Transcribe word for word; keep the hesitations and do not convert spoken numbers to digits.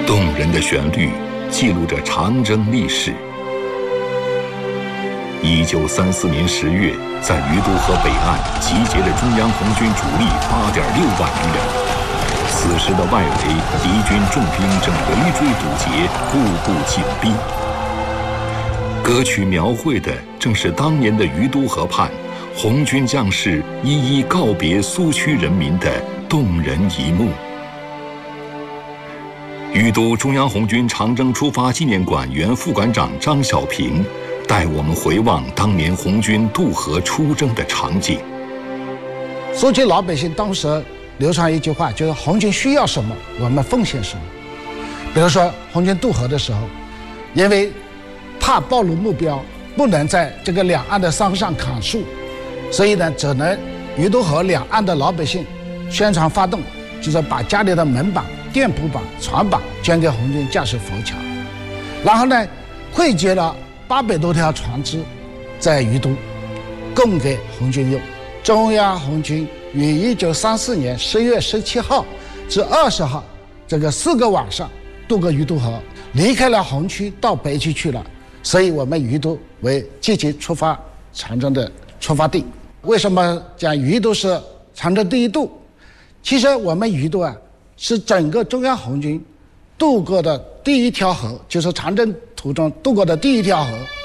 动人的旋律记录着长征历史。一九三四年十月，在于都河北岸集结了中央红军主力八点六万余人。此时的外围，敌军重兵正围追堵截，步步紧逼。歌曲描绘的正是当年的于都河畔，红军将士一一告别苏区人民的动人一幕。于都中央红军长征出发纪念馆原副馆长张小平带我们回望当年红军渡河出征的场景。 苏区老百姓当时流传一句话，就是红军需要什么，我们奉献什么。比如说红军渡河的时候，因为怕暴露目标，不能在这个两岸的山上砍树，所以呢，只能于都河两岸的老百姓宣传发动，就是把家里的门板、店铺板、船板捐给红军架设浮桥，然后呢，汇集了八百多条船只，在于都供给红军用。中央红军于一九三四年十月十七号至二十号这个四个晚上渡过于都河，离开了红区到北区去了。所以我们于都为积极出发长征的出发地。为什么讲于都是长征第一渡？其实我们于都啊，是整个中央红军渡过的第一条河，就是长征途中渡过的第一条河。